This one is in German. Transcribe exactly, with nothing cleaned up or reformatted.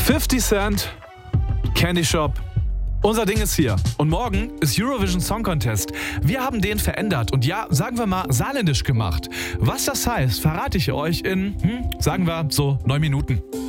fifty Cent, Candy Shop. Unser Ding ist hier. Und morgen ist Eurovision Song Contest. Wir haben den verändert und ja, sagen wir mal, saarländisch gemacht. Was das heißt, verrate ich euch in, hm, sagen wir, so neun Minuten.